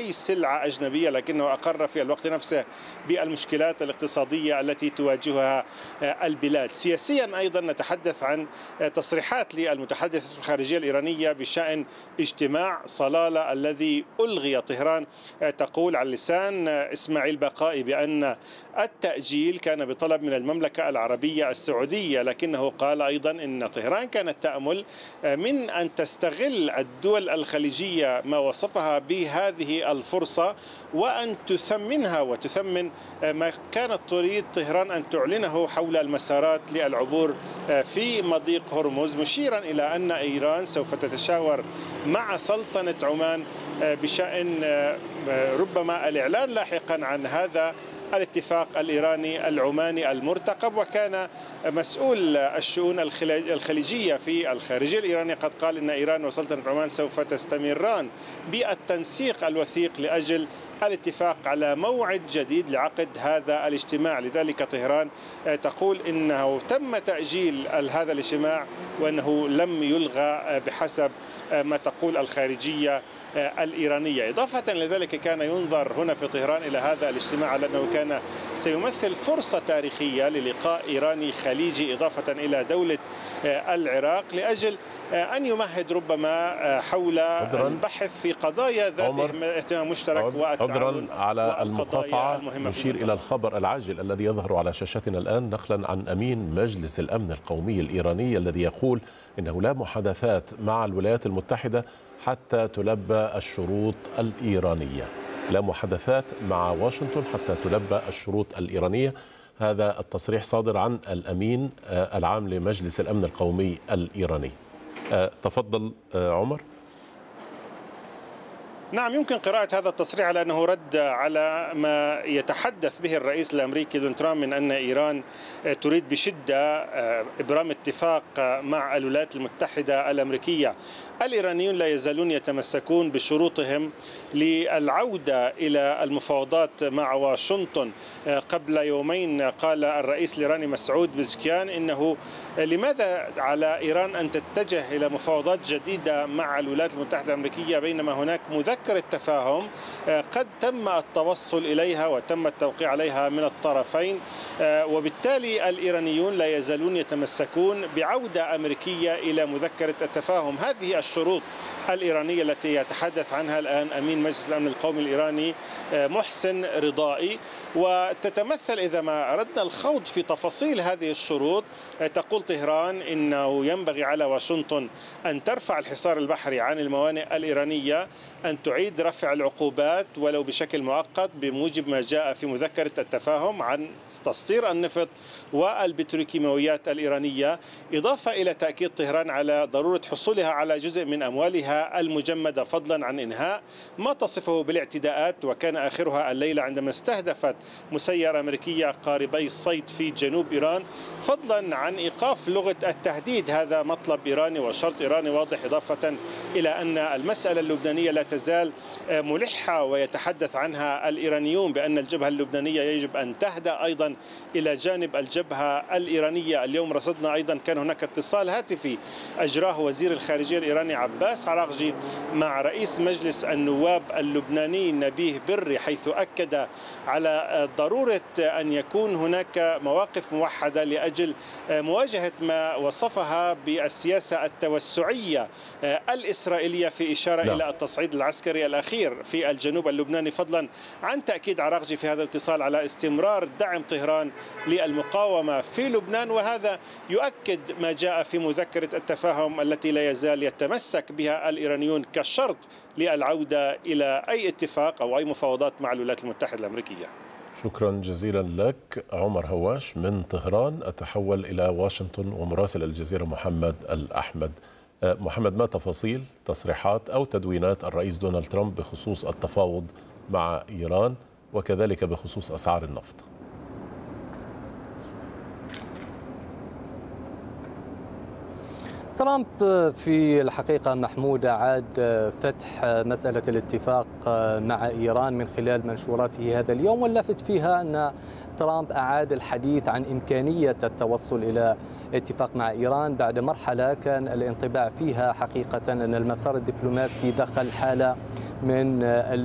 أي سلعة أجنبية، لكنه أقر في الوقت نفسه بالمشكلات الاقتصادية التي تواجهها البلاد. سياسيا أيضا نتحدث عن تصريحات للمتحدث الخارجية الإيرانية بشأن اجتماع صلالة الذي ألغي. طهران تقول على لسان إسماعيل بقائي بأن التأجيل كان بطلب من المملكة العربية السعودية، لكنه قال أيضا إن طهران كانت تأمل من أن تستغل الدول الخليجية ما وصفها بهذه الفرصة وأن تثمنها وتثمن ما كانت تريد طهران أن تعلنه حول المسارات للعبور في مضيق هرمز، مشيرا إلى أن إيران سوف تتشاور مع سلطنة عمان بشأن ربما الإعلان لاحقا عن هذا الاتفاق الإيراني العماني المرتقب. وكان مسؤول الشؤون الخليجية في الخارجية الإيراني قد قال إن إيران وسلطنة عمان سوف تستمران بالتنسيق الوثيق لأجل الاتفاق على موعد جديد لعقد هذا الاجتماع. لذلك طهران تقول إنه تم تأجيل هذا الاجتماع وأنه لم يلغى بحسب ما تقول الخارجية الإيرانية. إضافة لذلك كان ينظر هنا في طهران إلى هذا الاجتماع على أنه كان سيمثل فرصة تاريخية للقاء إيراني خليجي إضافة إلى دولة العراق لأجل أن يمهد ربما حول البحث في قضايا ذات اهتمام مشترك والتعاون على المقاطعة. نشير إلى الخبر العاجل الذي يظهر على شاشتنا الآن نقلا عن أمين مجلس الأمن القومي الإيراني الذي يقول إنه لا محادثات مع الولايات المتحدة حتى تلبى الشروط الإيرانية. لا محادثات مع واشنطن حتى تلبى الشروط الإيرانية. هذا التصريح صادر عن الأمين العام لمجلس الأمن القومي الإيراني. تفضل عمر. نعم، يمكن قراءة هذا التصريح على أنه رد على ما يتحدث به الرئيس الأمريكي دونالد ترامب من أن إيران تريد بشدة إبرام اتفاق مع الولايات المتحدة الأمريكية. الإيرانيون لا يزالون يتمسكون بشروطهم للعودة إلى المفاوضات مع واشنطن. قبل يومين قال الرئيس الإيراني مسعود بزكيان إنه لماذا على إيران أن تتجه إلى مفاوضات جديدة مع الولايات المتحدة الأمريكية بينما هناك مذكرة تفاهم قد تم التوصل إليها وتم التوقيع عليها من الطرفين، وبالتالي الإيرانيون لا يزالون يتمسكون بعودة أمريكية إلى مذكرة التفاهم. هذه الشروط الإيرانية التي يتحدث عنها الآن أمين مجلس الأمن القومي الإيراني محسن رضائي، وتتمثل إذا ما أردنا الخوض في تفاصيل هذه الشروط. تقول طهران إنه ينبغي على واشنطن أن ترفع الحصار البحري عن الموانئ الإيرانية، أن تعيد رفع العقوبات ولو بشكل مؤقت بموجب ما جاء في مذكرة التفاهم عن تسطير النفط والبتروكيماويات الإيرانية، إضافة إلى تأكيد طهران على ضرورة حصولها على جزء من أموالها المجمدة، فضلا عن إنهاء ما تصفه بالاعتداءات، وكان آخرها الليلة عندما استهدفت مسيرة أمريكية قاربي الصيد في جنوب إيران، فضلا عن إيقاف لغة التهديد. هذا مطلب إيراني وشرط إيراني واضح، إضافة إلى أن المسألة اللبنانية لا تزال ملحة ويتحدث عنها الإيرانيون بأن الجبهة اللبنانية يجب أن تهدأ أيضا إلى جانب الجبهة الإيرانية. اليوم رصدنا أيضا كان هناك اتصال هاتفي أجراه وزير الخارجية الإيراني عباس عراقجي مع رئيس مجلس النواب اللبناني نبيه بري، حيث أكد على ضرورة أن يكون هناك مواقف موحدة لأجل مواجهة ما وصفها بالسياسة التوسعية الإسرائيلية، في إشارة إلى التصعيد العسكري الأخير في الجنوب اللبناني، فضلا عن تأكيد عراقجي في هذا الاتصال على استمرار دعم طهران للمقاومة في لبنان. وهذا يؤكد ما جاء في مذكرة التفاهم التي لا يزال يتمسك بها الإيرانيون كشرط للعودة إلى أي اتفاق أو أي مفاوضات مع الولايات المتحدة الأمريكية. شكرا جزيلا لك عمر هواش من طهران. أتحول إلى واشنطن ومراسل الجزيرة محمد الأحمد. محمد، ما تفاصيل تصريحات أو تدوينات الرئيس دونالد ترامب بخصوص التفاوض مع إيران وكذلك بخصوص أسعار النفط؟ ترامب في الحقيقة محمود أعاد فتح مسألة الاتفاق مع إيران من خلال منشوراته هذا اليوم، واللافت فيها أن ترامب أعاد الحديث عن إمكانية التوصل إلى اتفاق مع إيران بعد مرحلة كان الانطباع فيها حقيقة أن المسار الدبلوماسي دخل حالة من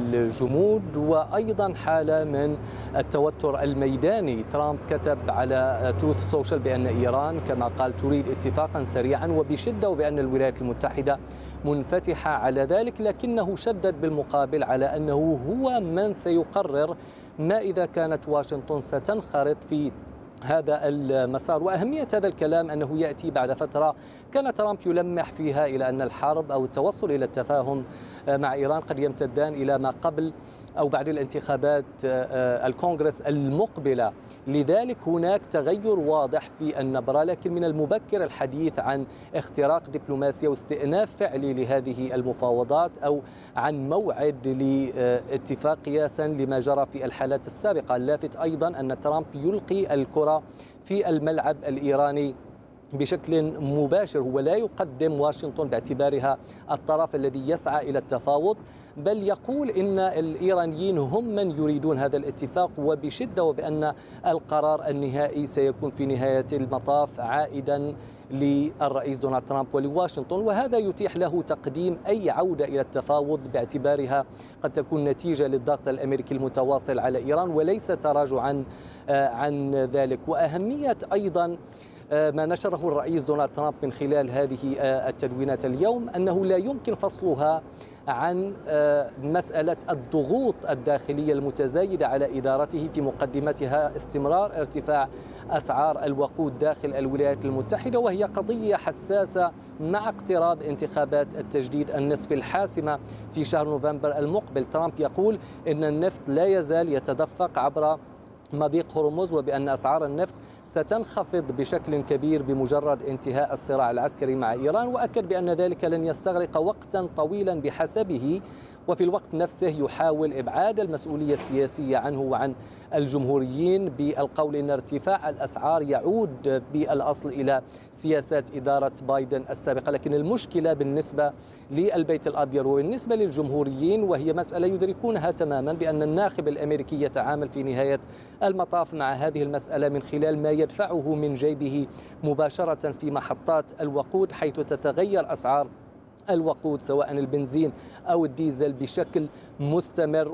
الجمود وأيضا حالة من التوتر الميداني. ترامب كتب على تروث سوشيال بأن إيران كما قال تريد اتفاقا سريعا وبشدة، وبأن الولايات المتحدة منفتحة على ذلك، لكنه شدد بالمقابل على أنه هو من سيقرر ما إذا كانت واشنطن ستنخرط في هذا المسار. وأهمية هذا الكلام أنه يأتي بعد فترة كان ترامب يلمح فيها إلى أن الحرب أو التوصل إلى التفاهم مع إيران قد يمتدان إلى ما قبل أو بعد الانتخابات الكونغرس المقبلة. لذلك هناك تغير واضح في النبرة، لكن من المبكر الحديث عن اختراق دبلوماسية واستئناف فعلي لهذه المفاوضات أو عن موعد لاتفاق قياسا لما جرى في الحالات السابقة. اللافت أيضا أن ترامب يلقي الكرة في الملعب الإيراني بشكل مباشر، هو لا يقدم واشنطن باعتبارها الطرف الذي يسعى إلى التفاوض، بل يقول إن الإيرانيين هم من يريدون هذا الاتفاق وبشدة، وبأن القرار النهائي سيكون في نهاية المطاف عائدا للرئيس دونالد ترامب ولواشنطن، وهذا يتيح له تقديم أي عودة إلى التفاوض باعتبارها قد تكون نتيجة للضغط الأمريكي المتواصل على إيران وليس تراجعا عن ذلك. وأهمية أيضا ما نشره الرئيس دونالد ترامب من خلال هذه التدوينات اليوم أنه لا يمكن فصلها عن مسألة الضغوط الداخلية المتزايدة على إدارته، في مقدمتها استمرار ارتفاع أسعار الوقود داخل الولايات المتحدة، وهي قضية حساسة مع اقتراب انتخابات التجديد النصف الحاسمة في شهر نوفمبر المقبل. ترامب يقول إن النفط لا يزال يتدفق عبر مضيق هرمز، وبأن أسعار النفط ستنخفض بشكل كبير بمجرد انتهاء الصراع العسكري مع إيران، وأكد بأن ذلك لن يستغرق وقتا طويلا بحسبه، وفي الوقت نفسه يحاول إبعاد المسؤولية السياسية عنه وعن الجمهوريين بالقول إن ارتفاع الأسعار يعود بالأصل إلى سياسات إدارة بايدن السابقة. لكن المشكلة بالنسبة للبيت الأبيض وبالنسبة للجمهوريين، وهي مسألة يدركونها تماما، بأن الناخب الأمريكي يتعامل في نهاية المطاف مع هذه المسألة من خلال ما يدفعه من جيبه مباشرة في محطات الوقود، حيث تتغير أسعار الوقود سواء البنزين أو الديزل بشكل مستمر،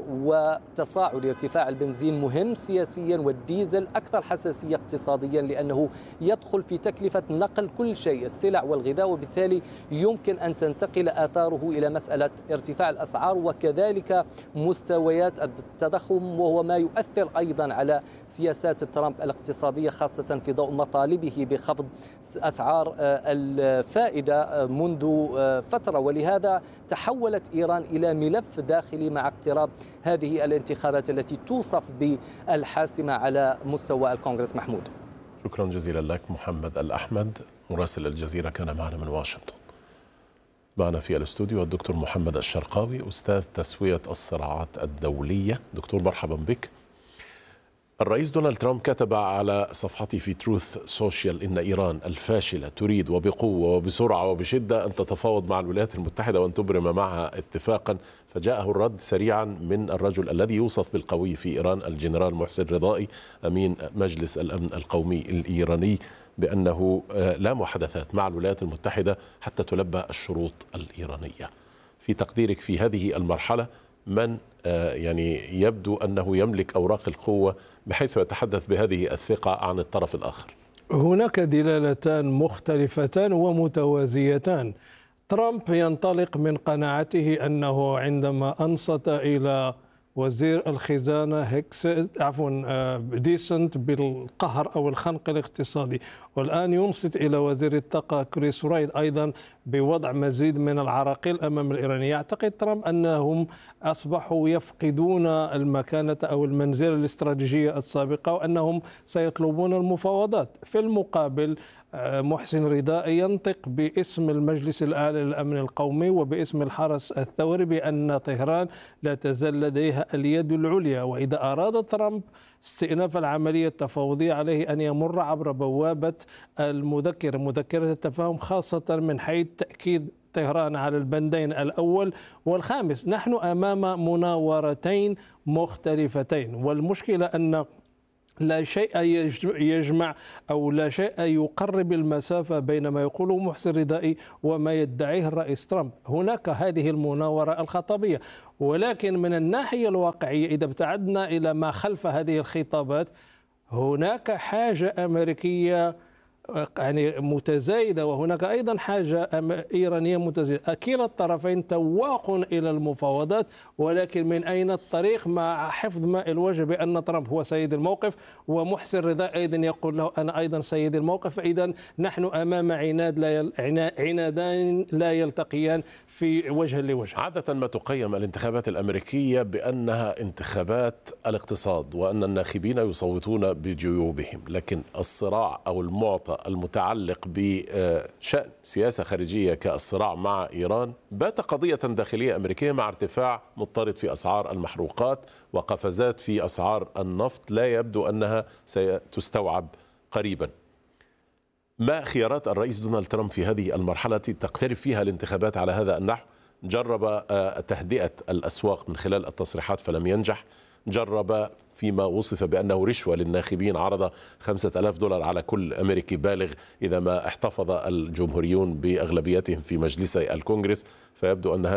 وتصاعد ارتفاع البنزين مهم سياسيا والديزل أكثر حساسية اقتصاديا، لأنه يدخل في تكلفة نقل كل شيء السلع والغذاء، وبالتالي يمكن أن تنتقل آثاره إلى مسألة ارتفاع الأسعار وكذلك مستويات التضخم، وهو ما يؤثر أيضا على سياسات ترامب الاقتصادية، خاصة في ضوء مطالبه بخفض أسعار الفائدة منذ فترة. ولهذا تحولت إيران إلى ملف داخلي مع اقتراب هذه الانتخابات التي توصف بالحاسمة على مستوى الكونغرس. محمود، شكرا جزيلا لك. محمد الأحمد مراسل الجزيرة كان معنا من واشنطن. معنا في الاستوديو الدكتور محمد الشرقاوي أستاذ تسوية الصراعات الدولية. دكتور مرحبا بك. الرئيس دونالد ترامب كتب على صفحته في تروث سوشيال إن إيران الفاشلة تريد وبقوة وبسرعة وبشدة أن تتفاوض مع الولايات المتحدة وأن تبرم معها اتفاقا، فجاءه الرد سريعا من الرجل الذي يوصف بالقوي في إيران الجنرال محسن رضائي أمين مجلس الأمن القومي الإيراني بأنه لا محادثات مع الولايات المتحدة حتى تلبى الشروط الإيرانية. في تقديرك في هذه المرحلة من يعني يبدو أنه يملك أوراق القوة بحيث يتحدث بهذه الثقة عن الطرف الآخر؟ هناك دلالتان مختلفتان ومتوازيتان. ترامب ينطلق من قناعته أنه عندما أنصت إلى وزير الخزانة ديسنت بالقهر أو الخنق الاقتصادي، والآن ينصت إلى وزير الطاقة كريس رايد أيضا بوضع مزيد من العراقيل أمام الإيرانيين. يعتقد ترامب أنهم أصبحوا يفقدون المكانة أو المنزلة الاستراتيجية السابقة وأنهم سيطلبون المفاوضات. في المقابل محسن رضائي ينطق باسم المجلس الأعلى للأمن القومي وباسم الحرس الثوري بأن طهران لا تزال لديها اليد العليا، وإذا أراد ترامب استئناف العملية التفاوضية عليه أن يمر عبر بوابة مذكرة التفاهم، خاصة من حيث تأكيد طهران على البندين الأول والخامس. نحن أمام مناورتين مختلفتين، والمشكلة أن لا شيء يجمع أو لا شيء يقرب المسافة بين ما يقوله محسن رضائي وما يدعيه الرئيس ترامب. هناك هذه المناورة الخطابية، ولكن من الناحية الواقعية إذا ابتعدنا إلى ما خلف هذه الخطابات هناك حاجة أمريكية يعني متزايدة، وهناك أيضا حاجة إيرانية متزايدة. كلا الطرفين تواق إلى المفاوضات، ولكن من أين الطريق مع حفظ ماء الوجه بأن ترامب هو سيد الموقف ومحسن رضا أيضا يقول له أنا أيضا سيد الموقف. فإذا نحن أمام عنادان لا يلتقيان في وجه لوجه. عادة ما تقيم الانتخابات الأمريكية بأنها انتخابات الاقتصاد وأن الناخبين يصوتون بجيوبهم، لكن الصراع أو المعطى المتعلق بشأن سياسة خارجية كالصراع مع إيران بات قضية داخلية أمريكية مع ارتفاع مضطرد في أسعار المحروقات وقفزات في أسعار النفط لا يبدو أنها ستستوعب قريبا. ما خيارات الرئيس دونالد ترامب في هذه المرحلة تقترب فيها الانتخابات على هذا النحو؟ جرب تهدئة الأسواق من خلال التصريحات فلم ينجح، جرب فيما وصف بأنه رشوة للناخبين، عرض $5,000 على كل أمريكي بالغ إذا ما احتفظ الجمهوريون بأغلبيتهم في مجلسي الكونغرس، فيبدو أن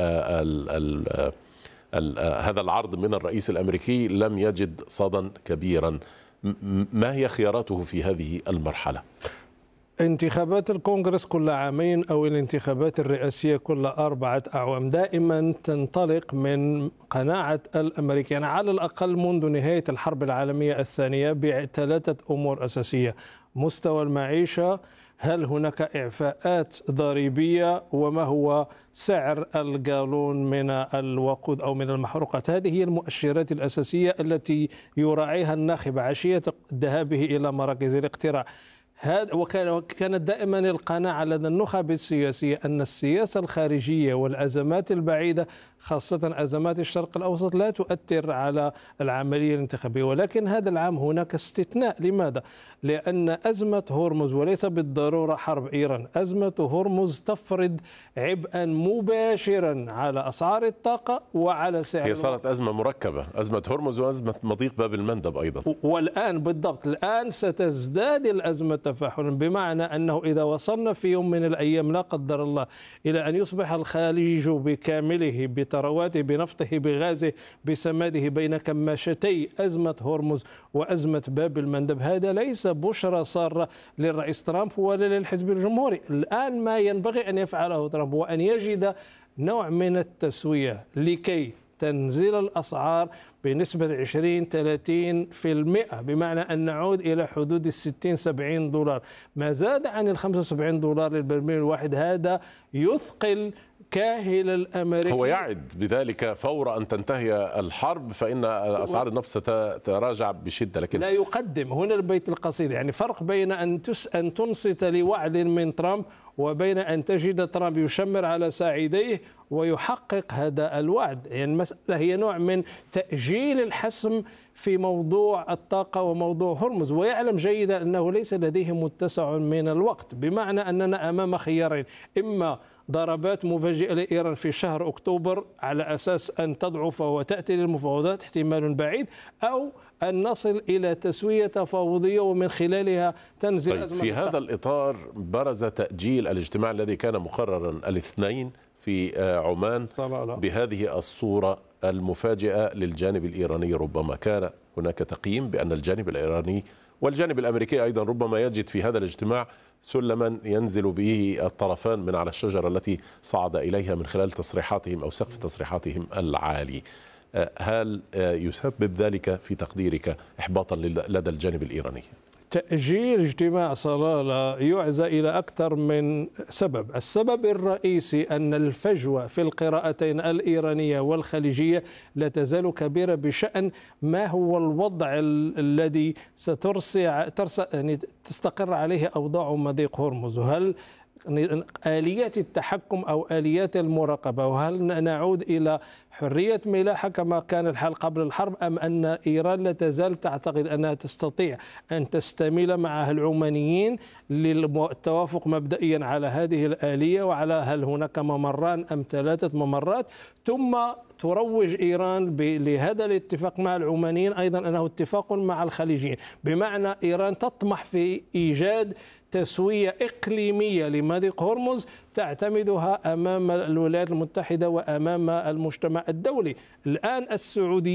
هذا العرض من الرئيس الأمريكي لم يجد صدى كبيرا. ما هي خياراته في هذه المرحلة؟ انتخابات الكونغرس كل عامين أو الانتخابات الرئاسية كل 4 أعوام دائما تنطلق من قناعة الأمريكان على الأقل منذ نهاية الحرب العالمية الثانية ب3 أمور أساسية: مستوى المعيشة، هل هناك إعفاءات ضريبية، وما هو سعر الجالون من الوقود أو من المحروقات. هذه هي المؤشرات الأساسية التي يراعيها الناخب عشية ذهابه إلى مراكز الاقتراع. وكانت دائما القناعة لدى النخب السياسية أن السياسة الخارجية والأزمات البعيدة خاصة أزمات الشرق الأوسط لا تؤثر على العملية الانتخابية. ولكن هذا العام هناك استثناء. لماذا؟ لأن أزمة هرمز، وليس بالضرورة حرب إيران، أزمة هرمز تفرض عبئا مباشرا على أسعار الطاقة وعلى سعر. هي صارت أزمة مركبة، أزمة هرمز وأزمة مضيق باب المندب أيضا. والآن بالضبط الآن ستزداد الأزمة تفاحلا، بمعنى أنه إذا وصلنا في يوم من الأيام لا قدر الله إلى أن يصبح الخليج بكامله بثرواته بنفطه بغازه بسماده بين كماشتي أزمة هرمز وأزمة باب المندب، هذا ليس بشرى سارة للرئيس ترامب ولا للحزب الجمهوري. الآن ما ينبغي أن يفعله ترامب هو أن يجد نوع من التسوية لكي تنزل الأسعار بنسبة 20-30%، بمعنى أن نعود إلى حدود $60-70. ما زاد عن $75 للبرميل الواحد هذا يثقل كاهل الأمريكي. هو يعد بذلك فور أن تنتهي الحرب فإن أسعار النفط ستتراجع بشدة، لكن لا يقدم هنا البيت القصيد. يعني فرق بين أن تنصت لوعد من ترامب وبين أن تجد ترامب يشمر على ساعديه ويحقق هذا الوعد. يعني المسألة هي نوع من تأجيل الحسم في موضوع الطاقة وموضوع هرمز، ويعلم جيدا أنه ليس لديه متسع من الوقت، بمعنى أننا أمام خيارين: إما ضربات مفاجئة لإيران في شهر أكتوبر على أساس أن تضعف وتأتي للمفاوضات، احتمال بعيد، أو أن نصل إلى تسوية تفاوضية ومن خلالها تنزل أزمة. في هذا الإطار برز تأجيل الاجتماع الذي كان مقررا الاثنين في عمان بهذه الصورة المفاجئة للجانب الإيراني. ربما كان هناك تقييم بأن الجانب الإيراني والجانب الأمريكي أيضا ربما يجد في هذا الاجتماع سلما ينزل به الطرفان من على الشجرة التي صعد إليها من خلال تصريحاتهم أو سقف تصريحاتهم العالي. هل يسبب ذلك في تقديرك إحباطا لدى الجانب الإيراني؟ تأجيل اجتماع صلالة يعزى إلى أكثر من سبب. السبب الرئيسي أن الفجوة في القراءتين الإيرانية والخليجية لا تزال كبيرة بشأن ما هو الوضع الذي يعني تستقر عليه أوضاع مضيق هرمز، وهل آليات التحكم أو آليات المراقبة، وهل نعود إلى حرية ملاحة كما كان الحال قبل الحرب، أم أن إيران لا تزال تعتقد أنها تستطيع أن تستميل مع العمانيين للتوافق مبدئيا على هذه الآلية وعلى هل هناك ممران أم 3 ممرات، ثم تروج إيران لهذا الاتفاق مع العمانيين أيضا أنه اتفاق مع الخليجيين، بمعنى إيران تطمح في إيجاد تسوية إقليمية لمضيق هرمز تعتمدها أمام الولايات المتحدة وأمام المجتمع الدولي. الآن السعودية